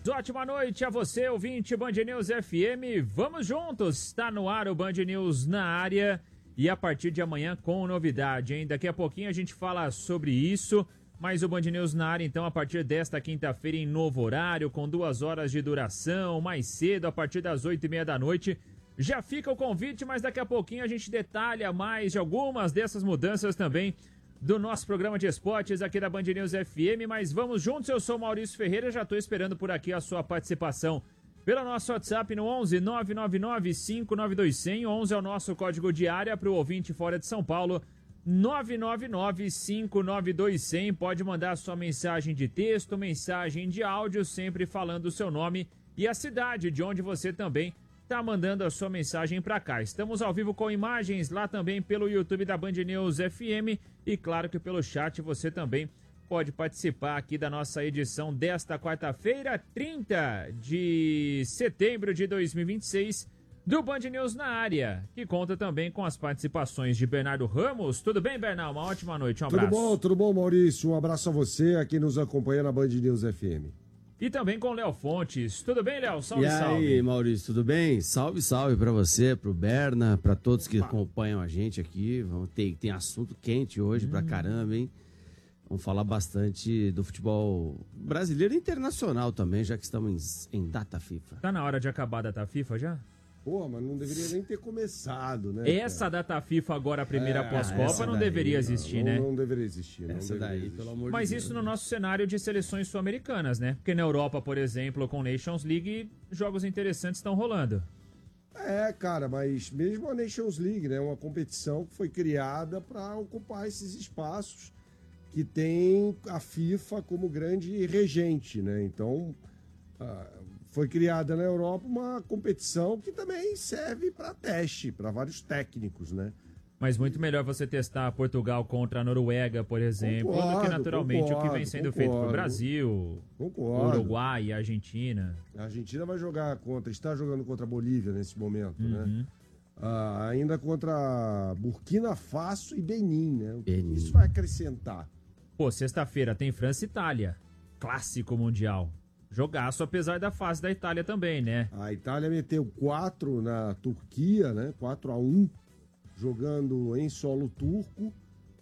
Ótima noite a você, ouvinte Band News FM. Vamos juntos, está no ar o Band News na área e a partir de amanhã com novidade, hein? Daqui a pouquinho a gente fala sobre isso, mas o Band News na área então a partir desta quinta-feira em novo horário, com 2 horas de duração, mais cedo, a partir das 8h30 da noite. Já fica o convite, mas daqui a pouquinho a gente detalha mais de algumas dessas mudanças também do nosso programa de esportes aqui da Band News FM, mas vamos juntos, eu sou o Maurício Ferreira, já estou esperando por aqui a sua participação pelo nosso WhatsApp no 11 999 592100, 11 é o nosso código de área para o ouvinte fora de São Paulo, 999 592100, pode mandar sua mensagem de texto, mensagem de áudio, sempre falando o seu nome e a cidade de onde você também tá mandando a sua mensagem para cá. Estamos ao vivo com imagens lá também pelo YouTube da Band News FM e claro que pelo chat você também pode participar aqui da nossa edição desta quarta-feira, 30 de setembro de 2026 do Band News na área, que conta também com as participações de Bernardo Ramos. Tudo bem, Bernardo? Uma ótima noite, um abraço. Tudo bom, Maurício? Um abraço a você, a quem nos acompanha na Band News FM. E também com o Léo Fontes. Tudo bem, Léo? Salve, e aí, salve. Maurício, tudo bem? Salve, salve pra você, pro Berna, pra todos que acompanham a gente aqui. Tem assunto quente hoje pra caramba, hein? Vamos falar bastante do futebol brasileiro e internacional também, já que estamos em data FIFA. Tá na hora de acabar a data FIFA já? Pô, mas não deveria nem ter começado, né? Essa data FIFA agora, a primeira pós-Copa, não deveria existir, né? Não deveria existir. Pelo amor de Mas Deus. isso no nosso cenário de seleções sul-americanas, né? Porque na Europa, por exemplo, com Nations League, jogos interessantes estão rolando. É, cara, mas mesmo a Nations League, né? Uma competição que foi criada para ocupar esses espaços que tem a FIFA como grande regente, né? Então, foi criada na Europa uma competição que também serve para teste, para vários técnicos, né? Mas muito melhor você testar Portugal contra a Noruega, por exemplo, do que naturalmente o que vem sendo feito pro Brasil, Uruguai e Argentina. A Argentina vai está jogando contra a Bolívia nesse momento, né? Ainda contra Burkina Faso e Benin, né? O que isso vai acrescentar? Pô, sexta-feira tem França e Itália, clássico mundial. Jogaço, apesar da fase da Itália também, né? A Itália meteu 4 na Turquia, né? 4-1, jogando em solo turco,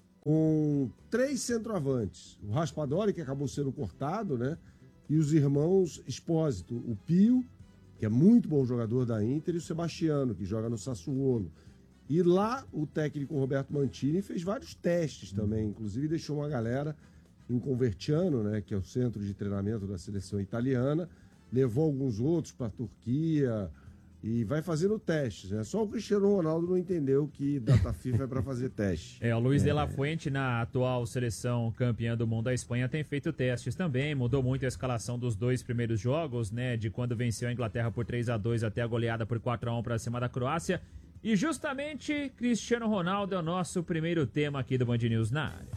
com 3 centroavantes. O Raspadori, que acabou sendo cortado, né? E os irmãos Espósito, o Pio, que é muito bom jogador da Inter, e o Sebastiano, que joga no Sassuolo. E lá, o técnico Roberto Mantini fez vários testes também, inclusive deixou uma galera em Convertiano, né, que é o centro de treinamento da seleção italiana, levou alguns outros para a Turquia e vai fazendo testes, né? Só o Cristiano Ronaldo não entendeu que data FIFA é para fazer teste. O Luiz de la Fuente, na atual seleção campeã do mundo da Espanha, tem feito testes também, mudou muito a escalação dos 2 primeiros jogos, né, de quando venceu a Inglaterra por 3-2 até a goleada por 4-1 para cima da Croácia. E justamente Cristiano Ronaldo é o nosso primeiro tema aqui do Band News na área.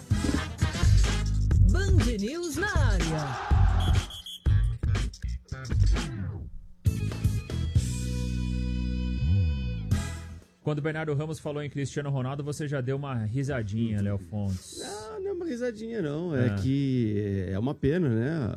Band News na área. Quando o Bernardo Ramos falou em Cristiano Ronaldo, você já deu uma risadinha, Léo Fontes. Não é uma risadinha, não. É que é uma pena, né?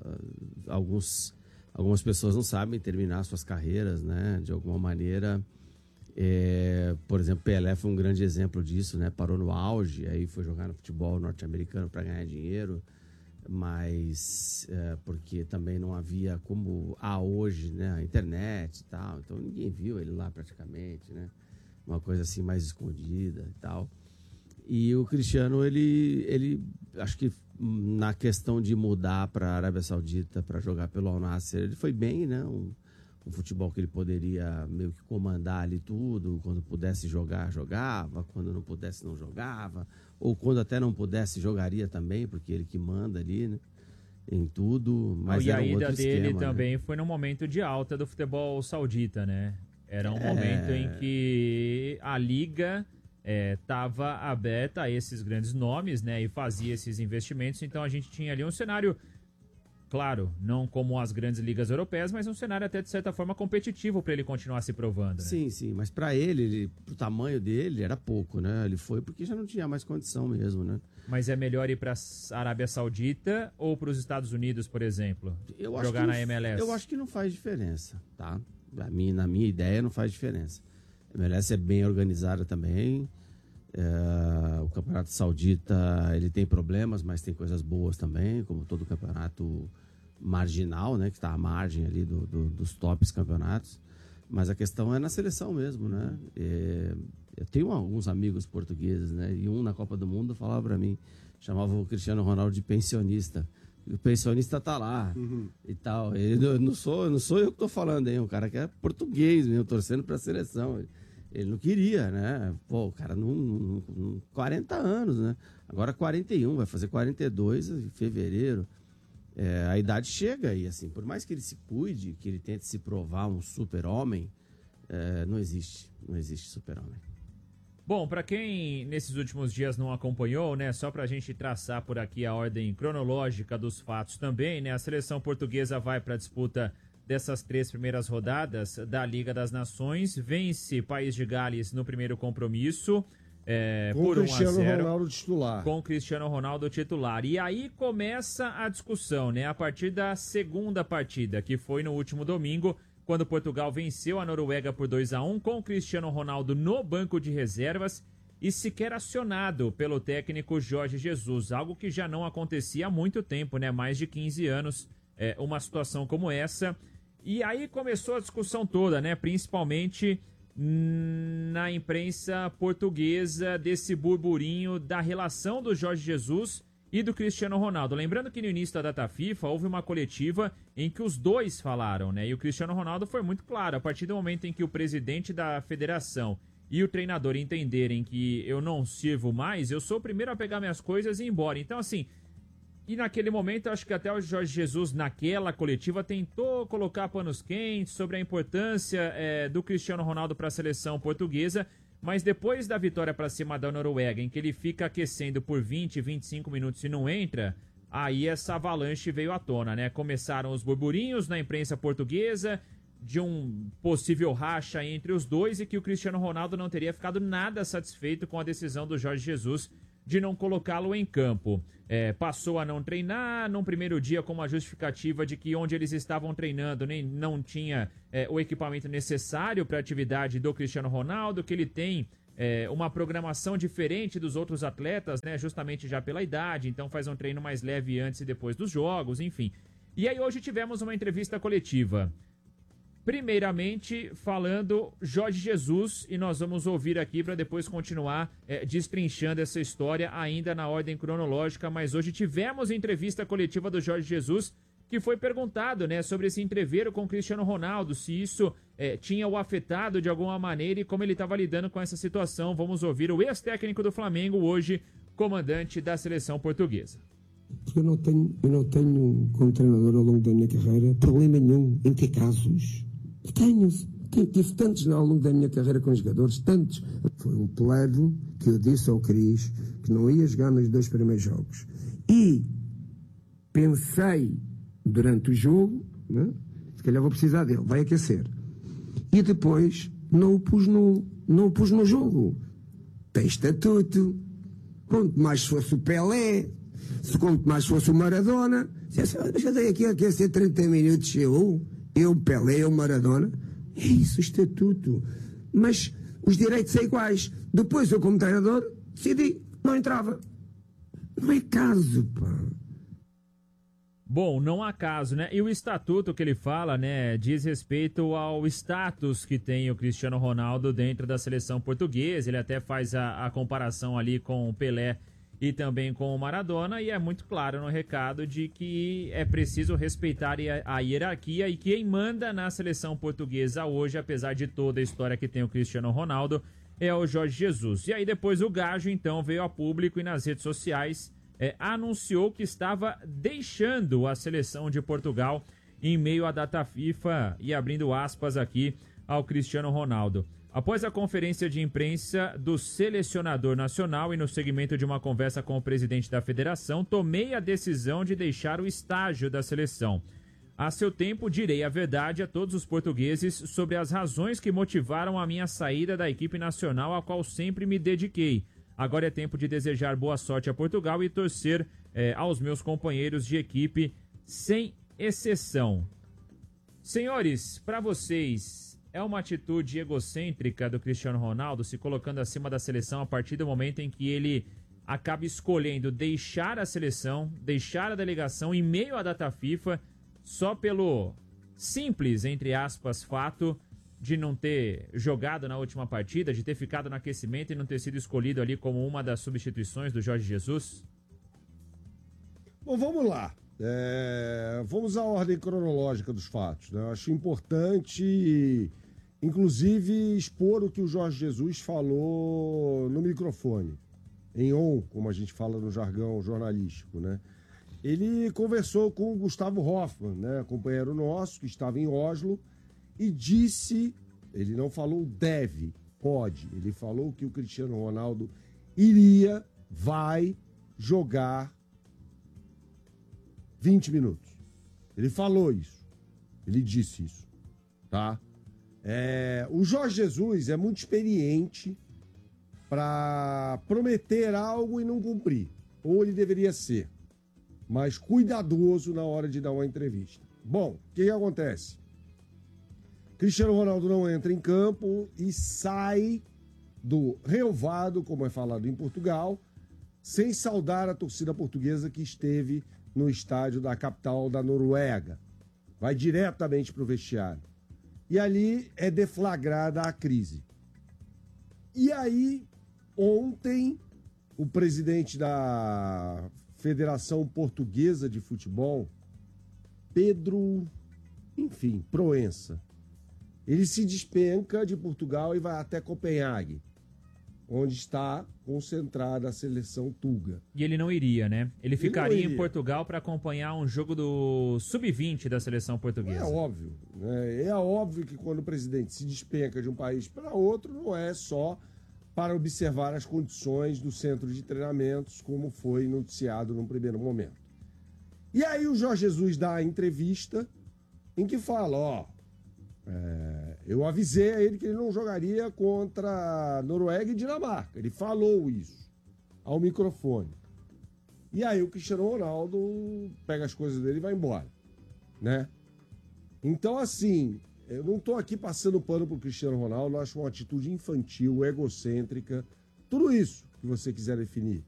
Algumas pessoas não sabem terminar suas carreiras, né? De alguma maneira. Por exemplo, Pelé foi um grande exemplo disso, né? Parou no auge, aí foi jogar no futebol norte-americano para ganhar dinheiro, mas porque também não havia como há hoje, né? A internet e tal, então ninguém viu ele lá praticamente, né? Uma coisa assim mais escondida e tal. E o Cristiano, ele acho que na questão de mudar para a Arábia Saudita para jogar pelo Al Nassr, ele foi bem, né? Um futebol que ele poderia meio que comandar ali tudo, quando pudesse jogar, jogava, quando não pudesse, não jogava, ou quando até não pudesse, jogaria também, porque ele que manda ali, né, em tudo. Mas e a ida dele esquema, também, né? Foi num momento de alta do futebol saudita, né? Era um momento em que a liga estava aberta a esses grandes nomes, né? E fazia esses investimentos, então a gente tinha ali um cenário Claro, não como as grandes ligas europeias, mas um cenário até de certa forma competitivo para ele continuar se provando, né? Sim, mas para ele, pro tamanho dele, era pouco, né? Ele foi porque já não tinha mais condição mesmo, né? Mas é melhor ir para a Arábia Saudita ou para os Estados Unidos, por exemplo? Jogar na MLS? Eu acho que não faz diferença, tá? Na minha ideia, não faz diferença. A MLS é bem organizada também. O Campeonato Saudita, ele tem problemas, mas tem coisas boas também, como todo campeonato marginal, né? Que está à margem ali dos tops campeonatos. Mas a questão é na seleção mesmo, né? Eu tenho alguns amigos portugueses, né? E um na Copa do Mundo falava para mim, chamava o Cristiano Ronaldo de pensionista. O pensionista tá lá e tal. Ele, não sou eu que tô falando, hein? O cara que é português mesmo, torcendo pra seleção. Ele não queria, né? Pô, o cara não 40 anos, né? Agora 41, vai fazer 42 em fevereiro. A idade chega e, assim, por mais que ele se cuide, que ele tente se provar um super-homem, não existe super-homem. Bom, para quem nesses últimos dias não acompanhou, né, só para a gente traçar por aqui a ordem cronológica dos fatos também, né, a seleção portuguesa vai para a disputa dessas 3 primeiras rodadas da Liga das Nações, vence País de Gales no primeiro compromisso, por 1-0. Com Cristiano Ronaldo titular. Com Cristiano Ronaldo titular. E aí começa a discussão, né, a partir da segunda partida, que foi no último domingo, quando Portugal venceu a Noruega por 2-1, com o Cristiano Ronaldo no banco de reservas e sequer acionado pelo técnico Jorge Jesus, algo que já não acontecia há muito tempo, né? Mais de 15 anos, uma situação como essa. E aí começou a discussão toda, né? Principalmente na imprensa portuguesa, desse burburinho da relação do Jorge Jesus e do Cristiano Ronaldo. Lembrando que no início da data FIFA houve uma coletiva em que os dois falaram, né? E o Cristiano Ronaldo foi muito claro. A partir do momento em que o presidente da federação e o treinador entenderem que eu não sirvo mais, eu sou o primeiro a pegar minhas coisas e ir embora. Então, assim, e naquele momento, acho que até o Jorge Jesus, naquela coletiva, tentou colocar panos quentes sobre a importância do Cristiano Ronaldo para a seleção portuguesa. Mas depois da vitória para cima da Noruega, em que ele fica aquecendo por 20, 25 minutos e não entra, aí essa avalanche veio à tona, né? Começaram os burburinhos na imprensa portuguesa de um possível racha entre os dois e que o Cristiano Ronaldo não teria ficado nada satisfeito com a decisão do Jorge Jesus de não colocá-lo em campo. Passou a não treinar num primeiro dia com uma justificativa de que onde eles estavam treinando nem não tinha o equipamento necessário para a atividade do Cristiano Ronaldo, que ele tem uma programação diferente dos outros atletas, né, justamente já pela idade, então faz um treino mais leve antes e depois dos jogos, enfim. E aí hoje tivemos uma entrevista coletiva. Primeiramente, falando Jorge Jesus, e nós vamos ouvir aqui para depois continuar destrinchando essa história ainda na ordem cronológica, mas hoje tivemos entrevista coletiva do Jorge Jesus, que foi perguntado, né, sobre esse entreveiro com o Cristiano Ronaldo, se isso tinha o afetado de alguma maneira e como ele estava lidando com essa situação. Vamos ouvir o ex-técnico do Flamengo, hoje comandante da seleção portuguesa. Eu não tenho, como treinador ao longo da minha carreira, problema nenhum em ter casos. Tive tantos ao longo da minha carreira com jogadores, tantos. Foi um plebe que eu disse ao Cris que não ia jogar nos 2 primeiros jogos. E pensei durante o jogo, né, se calhar vou precisar dele, vai aquecer. E depois não o pus no jogo. Tem estatuto. Quanto mais fosse o Pelé, quanto mais fosse o Maradona, já dei aqui a aquecer 30 minutos, eu, Pelé, eu, Maradona, é isso, o estatuto. Mas os direitos são iguais. Depois eu, como treinador, decidi, não entrava. Não é caso, pá. Bom, não há caso, né? E o estatuto que ele fala, né, diz respeito ao status que tem o Cristiano Ronaldo dentro da seleção portuguesa. Ele até faz a comparação ali com o Pelé e também com o Maradona, e é muito claro no recado de que é preciso respeitar a hierarquia, e quem manda na seleção portuguesa hoje, apesar de toda a história que tem o Cristiano Ronaldo, é o Jorge Jesus. E aí depois o Gajo, então, veio a público e nas redes sociais anunciou que estava deixando a seleção de Portugal em meio à data FIFA, e abrindo aspas aqui ao Cristiano Ronaldo. Após a conferência de imprensa do selecionador nacional e no segmento de uma conversa com o presidente da federação, tomei a decisão de deixar o estágio da seleção. A seu tempo, direi a verdade a todos os portugueses sobre as razões que motivaram a minha saída da equipe nacional, a qual sempre me dediquei. Agora é tempo de desejar boa sorte a Portugal e torcer aos meus companheiros de equipe, sem exceção. Senhores, para vocês, é uma atitude egocêntrica do Cristiano Ronaldo se colocando acima da seleção a partir do momento em que ele acaba escolhendo deixar a seleção, deixar a delegação em meio à data FIFA, só pelo simples, entre aspas, fato de não ter jogado na última partida, de ter ficado no aquecimento e não ter sido escolhido ali como uma das substituições do Jorge Jesus? Bom, vamos lá. Vamos à ordem cronológica dos fatos, né? Eu acho importante, inclusive, expor o que o Jorge Jesus falou no microfone, em on, como a gente fala no jargão jornalístico, né? Ele conversou com o Gustavo Hoffmann, né, companheiro nosso, que estava em Oslo, e disse, ele não falou deve, pode, ele falou que o Cristiano Ronaldo vai jogar 20 minutos. Ele falou isso. Ele disse isso. Tá? O Jorge Jesus é muito experiente para prometer algo e não cumprir. Ou ele deveria ser mais cuidadoso na hora de dar uma entrevista. Bom, o que acontece? Cristiano Ronaldo não entra em campo e sai do relvado, como é falado em Portugal, sem saudar a torcida portuguesa que esteve no estádio da capital da Noruega. Vai diretamente para o vestiário. E ali é deflagrada a crise. E aí, ontem, o presidente da Federação Portuguesa de Futebol, Pedro, Proença, ele se despenca de Portugal e vai até Copenhague, onde está concentrada a seleção tuga. E ele não iria, né? Ele ficaria em Portugal para acompanhar um jogo do Sub-20 da seleção portuguesa. É óbvio, né? É óbvio que quando o presidente se despenca de um país para outro, não é só para observar as condições do centro de treinamentos, como foi noticiado num primeiro momento. E aí o Jorge Jesus dá a entrevista em que fala, eu avisei a ele que ele não jogaria contra Noruega e Dinamarca. Ele falou isso ao microfone. E aí o Cristiano Ronaldo pega as coisas dele e vai embora, né? Então, assim, eu não estou aqui passando pano pro Cristiano Ronaldo, eu acho uma atitude infantil, egocêntrica, tudo isso que você quiser definir.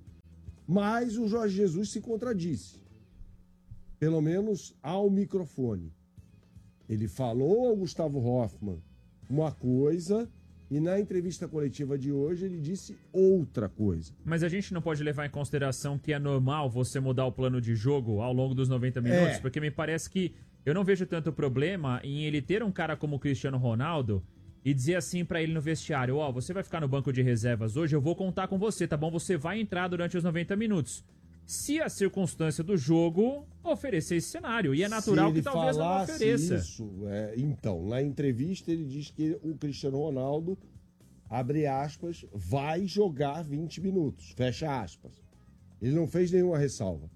Mas o Jorge Jesus se contradisse, pelo menos ao microfone. Ele falou ao Gustavo Hoffmann uma coisa e na entrevista coletiva de hoje ele disse outra coisa. Mas a gente não pode levar em consideração que é normal você mudar o plano de jogo ao longo dos 90 minutos? Porque me parece que eu não vejo tanto problema em ele ter um cara como o Cristiano Ronaldo e dizer assim pra ele no vestiário, você vai ficar no banco de reservas hoje, eu vou contar com você, tá bom? Você vai entrar durante os 90 minutos. Se a circunstância do jogo oferecer esse cenário. E é natural que talvez não ofereça. Isso, então, na entrevista ele diz que o Cristiano Ronaldo, abre aspas, vai jogar 20 minutos, fecha aspas. Ele não fez nenhuma ressalva.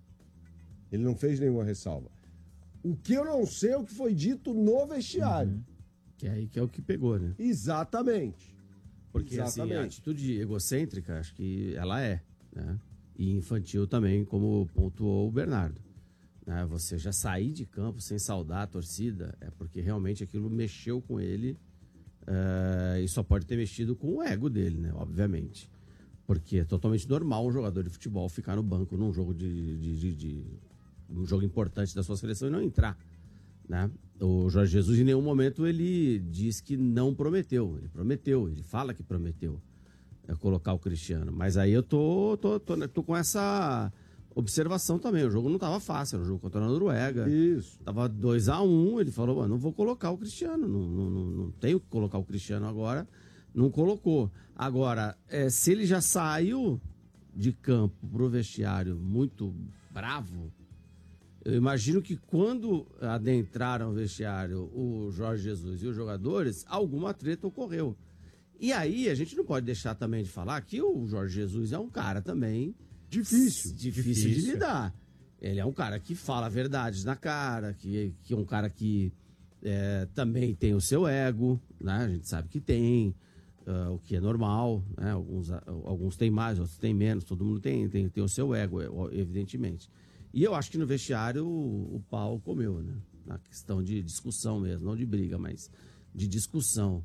O que eu não sei é o que foi dito no vestiário. Que é aí que é o que pegou, né? Exatamente. Porque assim, a atitude egocêntrica, acho que ela é, né? E infantil também, como pontuou o Bernardo. Né? Você já sair de campo sem saudar a torcida é porque realmente aquilo mexeu com ele e só pode ter mexido com o ego dele, né? Obviamente. Porque é totalmente normal um jogador de futebol ficar no banco num jogo um jogo importante da sua seleção e não entrar. Né? O Jorge Jesus em nenhum momento ele diz que não prometeu. Ele prometeu, ele fala que prometeu. Colocar o Cristiano, mas aí eu tô com essa observação também. O jogo não tava fácil, era um jogo contra a Noruega. Isso. Tava 2-1, ele falou, não vou colocar o Cristiano, não tenho que colocar o Cristiano agora, não colocou. Agora, se ele já saiu de campo pro vestiário muito bravo, eu imagino que quando adentraram o vestiário o Jorge Jesus e os jogadores, alguma treta ocorreu. E aí a gente não pode deixar também de falar que o Jorge Jesus é um cara também Difícil. difícil de lidar. Ele é um cara que fala verdades na cara, que é um cara que também tem o seu ego, né? A gente sabe que tem, o que é normal, né? Alguns têm mais, outros têm menos, todo mundo tem o seu ego, evidentemente. E eu acho que no vestiário o pau comeu, né? Na questão de discussão mesmo, não de briga, mas de discussão.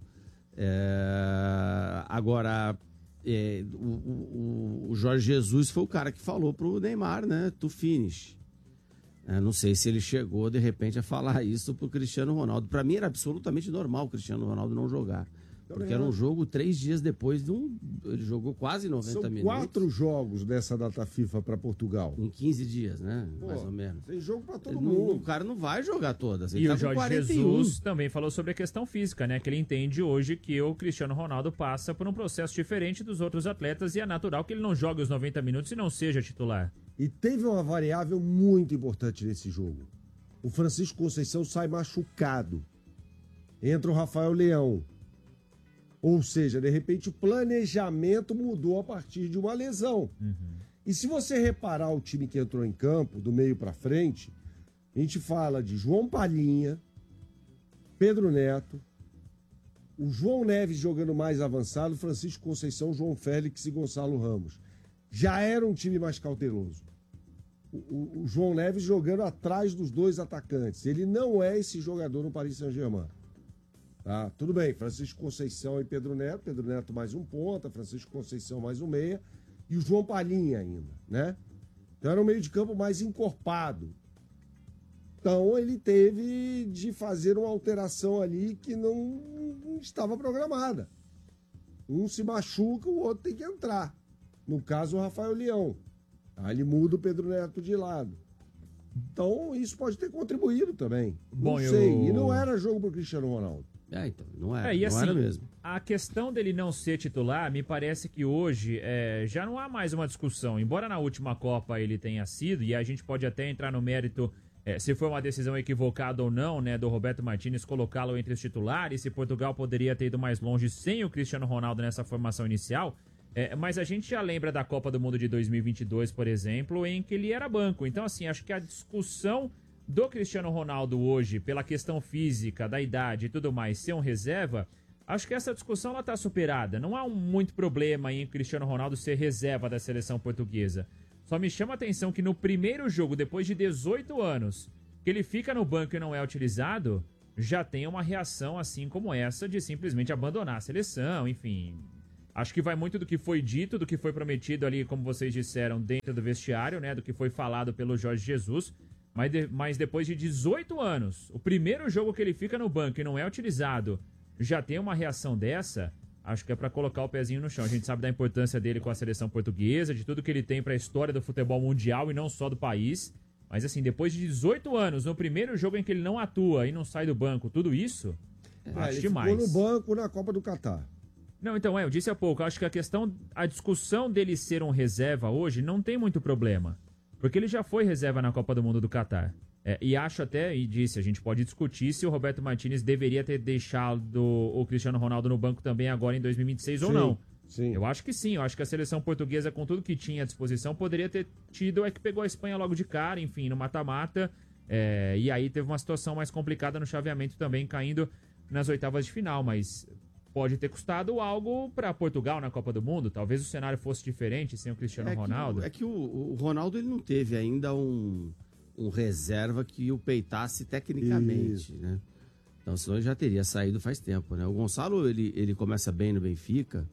Agora, o Jorge Jesus foi o cara que falou pro Neymar, né? To finish. Não sei se ele chegou, de repente, a falar isso pro Cristiano Ronaldo. Para mim era absolutamente normal o Cristiano Ronaldo não jogar. Porque era um jogo 3 dias depois ele jogou quase 90 minutos. São 4 jogos dessa data FIFA para Portugal. Em 15 dias, né? Mais ou menos. Tem jogo para todo mundo. O cara não vai jogar todas. Ele E tá o Jorge 41. Jesus também falou sobre a questão física, né? Que ele entende hoje que o Cristiano Ronaldo passa por um processo diferente dos outros atletas e é natural que ele não jogue os 90 minutos e não seja titular. E teve uma variável muito importante nesse jogo. O Francisco Conceição sai machucado. Entra o Rafael Leão. Ou seja, de repente o planejamento mudou a partir de uma lesão. E se você reparar o time que entrou em campo, do meio para frente, a gente fala de João Palhinha, Pedro Neto, o João Neves jogando mais avançado, Francisco Conceição, João Félix e Gonçalo Ramos. Já era um time mais cauteloso. O João Neves jogando atrás dos 2 atacantes. Ele não é esse jogador no Paris Saint-Germain. Tá, tudo bem, Francisco Conceição e Pedro Neto mais um ponta, Francisco Conceição mais um meia, e o João Palhinha ainda, né? Então era um meio de campo mais encorpado. Então ele teve de fazer uma alteração ali que não estava programada. Um se machuca, o outro tem que entrar. No caso, o Rafael Leão. Aí ele muda o Pedro Neto de lado. Então isso pode ter contribuído também. Não sei, e não era jogo pro Cristiano Ronaldo. Então, não era, E não assim, era mesmo. a questão dele não ser titular, me parece que hoje já não há mais uma discussão. Embora na última Copa ele tenha sido, e a gente pode até entrar no mérito se foi uma decisão equivocada ou não, né, do Roberto Martínez colocá-lo entre os titulares, se Portugal poderia ter ido mais longe sem o Cristiano Ronaldo nessa formação inicial. Mas a gente já lembra da Copa do Mundo de 2022, por exemplo, em que ele era banco. Então, assim, acho que a discussão do Cristiano Ronaldo hoje, pela questão física, da idade e tudo mais, ser um reserva, acho que essa discussão ela tá superada. Não há muito problema em o Cristiano Ronaldo ser reserva da seleção portuguesa. Só me chama a atenção que no primeiro jogo, depois de 18 anos, que ele fica no banco e não é utilizado, já tem uma reação assim como essa de simplesmente abandonar a seleção, enfim. Acho que vai muito do que foi dito, do que foi prometido ali, como vocês disseram, dentro do vestiário, né? Do que foi falado pelo Jorge Jesus. Mas depois de 18 anos, o primeiro jogo que ele fica no banco e não é utilizado, já tem uma reação dessa, acho que é pra colocar o pezinho no chão. A gente sabe da importância dele com a seleção portuguesa, de tudo que ele tem pra história do futebol mundial e não só do país. Mas assim, depois de 18 anos, no primeiro jogo em que ele não atua e não sai do banco, tudo isso, acho ele demais. Ficou no banco na Copa do Catar. Não, então, eu disse há pouco, acho que a discussão dele ser um reserva hoje não tem muito problema. Porque ele já foi reserva na Copa do Mundo do Catar. E acho até, e disse, a gente pode discutir se o Roberto Martínez deveria ter deixado o Cristiano Ronaldo no banco também agora em 2026 ou não. Sim. Eu acho que sim, eu acho que a seleção portuguesa, com tudo que tinha à disposição, poderia ter tido, que pegou a Espanha logo de cara, enfim, no mata-mata. E aí teve uma situação mais complicada no chaveamento também, caindo nas oitavas de final, mas pode ter custado algo para Portugal na Copa do Mundo. Talvez o cenário fosse diferente sem o Cristiano Ronaldo. É que o Ronaldo ele não teve ainda um reserva que o peitasse tecnicamente, né? Então, senão ele já teria saído faz tempo, né? O Gonçalo, ele começa bem no Benfica,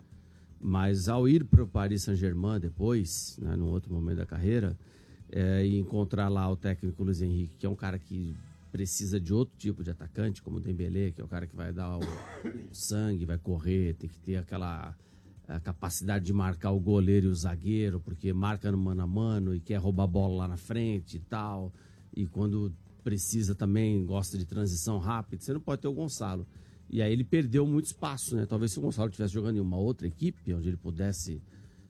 mas ao ir para o Paris Saint-Germain depois, né, num outro momento da carreira, e encontrar lá o técnico Luiz Henrique, que é um cara que precisa de outro tipo de atacante, como o Dembélé, que é o cara que vai dar o sangue, vai correr, tem que ter aquela capacidade de marcar o goleiro e o zagueiro, porque marca no mano a mano e quer roubar a bola lá na frente e tal. E quando precisa também, gosta de transição rápida, você não pode ter o Gonçalo. E aí ele perdeu muito espaço, né? Talvez se o Gonçalo estivesse jogando em uma outra equipe, onde ele pudesse,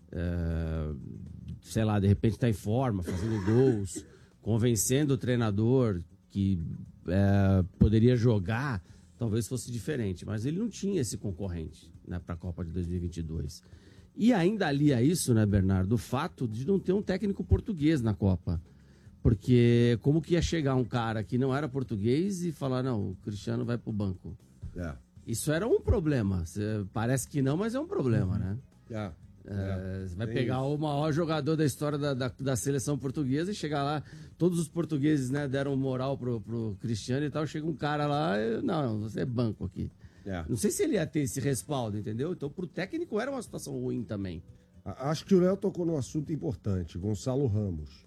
sei lá, de repente estar em forma, fazendo gols, convencendo o treinador que poderia jogar, talvez fosse diferente. Mas ele não tinha esse concorrente, né, para a Copa de 2022. E ainda alia isso, né, Bernardo, o fato de não ter um técnico português na Copa. Porque como que ia chegar um cara que não era português e falar, não, o Cristiano vai pro banco? Isso era um problema. Parece que não, mas é um problema, né? Você vai pegar o maior jogador da história da seleção portuguesa e chegar lá, todos os portugueses, né, deram moral pro Cristiano e tal, chega um cara lá, não, você é banco aqui. Não sei se ele ia ter esse respaldo, entendeu? Então pro técnico era uma situação ruim também. Acho que o Léo tocou num assunto importante, Gonçalo Ramos.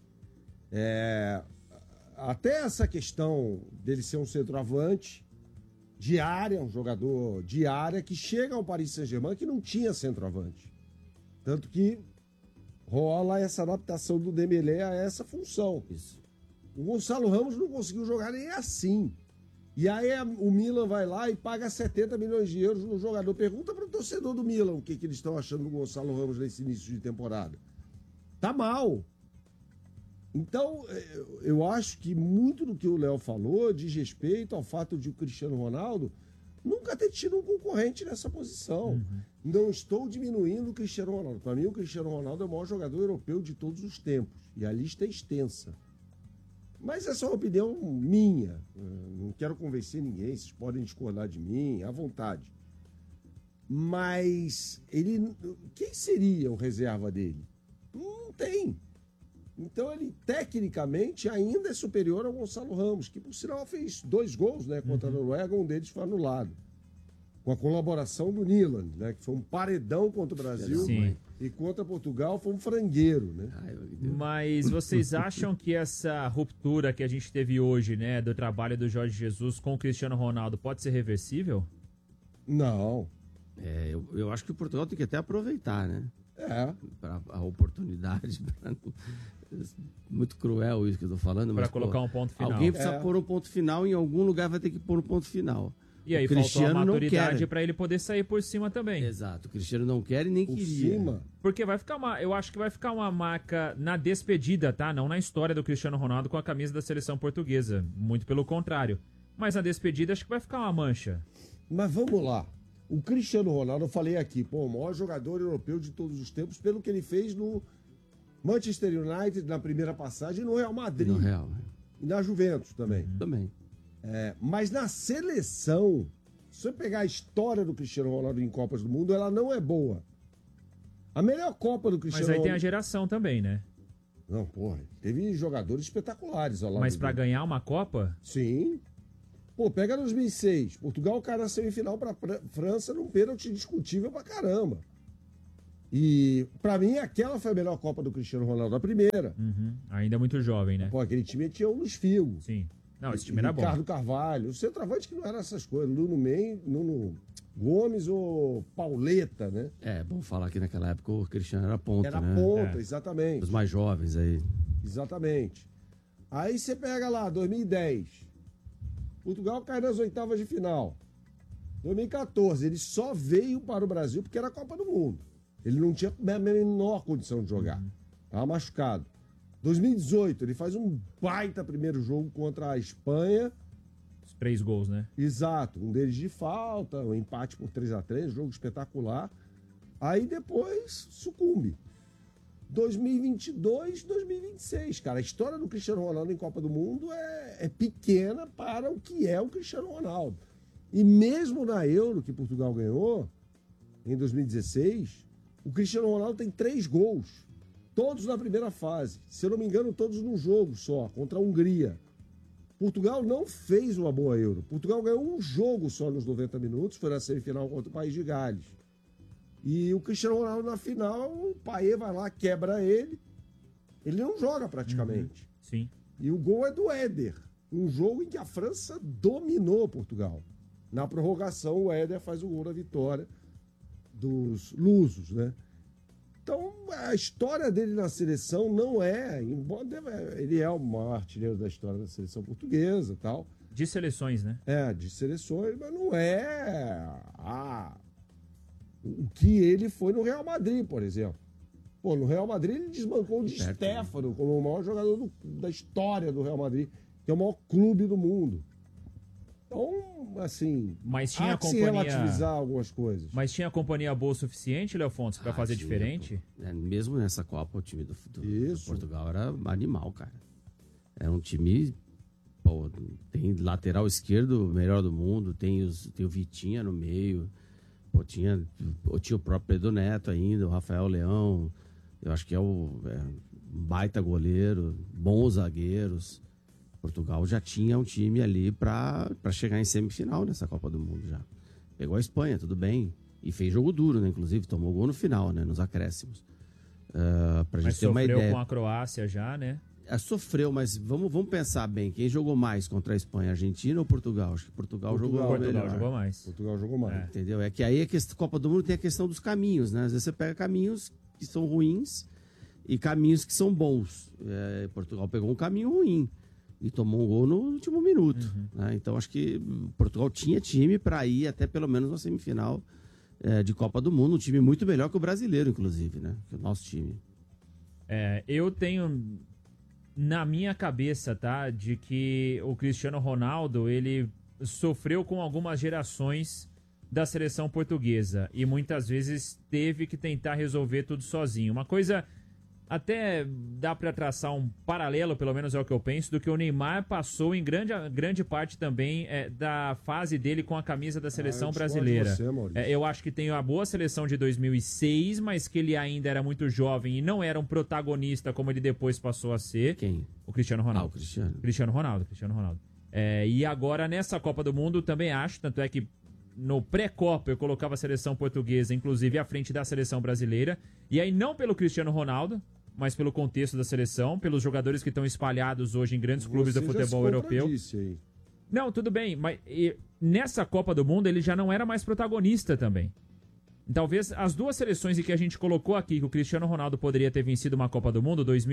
Até essa questão dele ser um centroavante de área, um jogador de área que chega ao Paris Saint-Germain que não tinha centroavante. Tanto que rola essa adaptação do Dembélé a essa função. Isso. O Gonçalo Ramos não conseguiu jogar nem assim. E aí o Milan vai lá e paga 70 milhões de euros no jogador. Pergunta para o torcedor do Milan o que eles estão achando do Gonçalo Ramos nesse início de temporada. Tá mal. Então, eu acho que muito do que o Léo falou diz respeito ao fato de o Cristiano Ronaldo nunca ter tido um concorrente nessa posição. Não estou diminuindo o Cristiano Ronaldo. Para mim, o Cristiano Ronaldo é o maior jogador europeu de todos os tempos. E a lista é extensa. Mas essa é uma opinião minha. Não quero convencer ninguém. Vocês podem discordar de mim, à vontade. Mas quem seria o reserva dele? Não tem. Então ele, tecnicamente, ainda é superior ao Gonçalo Ramos, que, por sinal, fez 2 gols, né, contra a Noruega, um deles foi anulado. Com a colaboração do Nyland, né, que foi um paredão contra o Brasil. Sim. E contra Portugal foi um frangueiro, né? Mas vocês acham que essa ruptura que a gente teve hoje, né, do trabalho do Jorge Jesus com o Cristiano Ronaldo pode ser reversível? Não. Eu acho que o Portugal tem que até aproveitar, né? Pra a oportunidade. Muito cruel isso que eu tô falando. Pra colocar um ponto final. Alguém precisa pôr um ponto final, em algum lugar vai ter que pôr um ponto final. E aí faltou a maturidade pra ele poder sair por cima também. Exato, o Cristiano não quer e nem Por queria. cima. Porque vai ficar eu acho que vai ficar uma marca na despedida, tá? Não na história do Cristiano Ronaldo com a camisa da seleção portuguesa. Muito pelo contrário. Mas na despedida acho que vai ficar uma mancha. Mas vamos lá. O Cristiano Ronaldo, eu falei aqui, o maior jogador europeu de todos os tempos, pelo que ele fez no Manchester United, na primeira passagem, e no Real Madrid. No Real. E na Juventus também. Também. Mas na seleção, se você pegar a história do Cristiano Ronaldo em Copas do Mundo, ela não é boa. A melhor Copa do Cristiano Mas aí Ronaldo... tem a geração também, né? Não, porra, teve jogadores espetaculares ao lado Mas pra dele. ganhar uma Copa... Sim. Pega 2006. Portugal cai na semifinal pra França num pênalti discutível pra caramba. E pra mim aquela foi a melhor Copa do CristianoRonaldo, a primeira. Ainda muito jovem, né? Aquele time tinha o Luís Figo. Sim. Não, esse time era bom. Ricardo Carvalho. O centroavante que não era essas coisas. Nuno Gomes ou Pauleta, né? Bom falar que naquela época o Cristiano era ponta, Era né? ponta, exatamente. Os mais jovens aí. Exatamente. Aí você pega lá, 2010. Portugal cai nas oitavas de final. 2014, ele só veio para o Brasil porque era a Copa do Mundo. Ele não tinha a menor condição de jogar. Estava machucado. 2018, ele faz um baita primeiro jogo contra a Espanha. Os 3 gols, né? Exato. Um deles de falta, um empate por 3-3, jogo espetacular. Aí depois sucumbe. 2022, 2026, cara. A história do Cristiano Ronaldo em Copa do Mundo é pequena para o que é o Cristiano Ronaldo. E mesmo na Euro, que Portugal ganhou, em 2016, o Cristiano Ronaldo tem 3 gols. Todos na primeira fase. Se eu não me engano, todos num jogo só, contra a Hungria. Portugal não fez uma boa Euro. Portugal ganhou um jogo só nos 90 minutos, foi na semifinal contra o País de Gales. E o Cristiano Ronaldo na final, o Payet vai lá, quebra ele. Ele não joga praticamente. Sim. E o gol é do Éder. Um jogo em que a França dominou Portugal. Na prorrogação, o Éder faz o gol da vitória dos lusos, né? Então, a história dele na seleção não é... Embora ele é o maior artilheiro da história da seleção portuguesa e tal. De seleções, né? De seleções, mas não é o que ele foi no Real Madrid, por exemplo. No Real Madrid ele desbancou o Di Stéfano como o maior jogador da história do Real Madrid, que é o maior clube do mundo. assim, Mas tinha há que se companhia... relativizar algumas coisas. Mas tinha companhia boa o suficiente, Leofonso, pra fazer tinha, diferente? pô. Mesmo nessa Copa, o time do Isso. Portugal era animal, cara. Era um time... Pô, tem lateral esquerdo, melhor do mundo, tem o Vitinha no meio, pô, tinha o próprio Pedro Neto ainda, o Rafael Leão, eu acho que um baita goleiro, bons zagueiros. Portugal já tinha um time ali pra chegar em semifinal nessa Copa do Mundo já. Pegou a Espanha, tudo bem, e fez jogo duro, né? Inclusive tomou gol no final, né? Nos acréscimos. Pra gente ter uma ideia. Sofreu com a Croácia já, né? Sofreu, mas vamos pensar bem. Quem jogou mais contra a Espanha, Argentina ou Portugal? Acho que Portugal jogou mais. Portugal jogou mais. Entendeu? É que aí a Copa do Mundo tem a questão dos caminhos, né? Às vezes você pega caminhos que são ruins e caminhos que são bons. Portugal pegou um caminho ruim e tomou um gol no último minuto. Né? Então acho que Portugal tinha time para ir até pelo menos na semifinal de Copa do Mundo. Um time muito melhor que o brasileiro, inclusive, né? Que o nosso time. Eu tenho... na minha cabeça, tá? De que o Cristiano Ronaldo, ele sofreu com algumas gerações da seleção portuguesa e muitas vezes teve que tentar resolver tudo sozinho. Uma coisa, até dá pra traçar um paralelo, pelo menos é o que eu penso, do que o Neymar passou em grande parte também da fase dele com a camisa da seleção brasileira. Eu acho que tem a boa seleção de 2006, mas que ele ainda era muito jovem e não era um protagonista como ele depois passou a ser. Quem? O Cristiano Ronaldo. O Cristiano. Cristiano Ronaldo. E agora nessa Copa do Mundo também acho, tanto é que no pré-Copa eu colocava a seleção portuguesa, inclusive, à frente da seleção brasileira. E aí não pelo Cristiano Ronaldo, mas pelo contexto da seleção, pelos jogadores que estão espalhados hoje em grandes clubes do futebol europeu. Aí. Não, tudo bem, mas nessa Copa do Mundo ele já não era mais protagonista também. Talvez as duas seleções em que a gente colocou aqui que o Cristiano Ronaldo poderia ter vencido uma Copa do Mundo,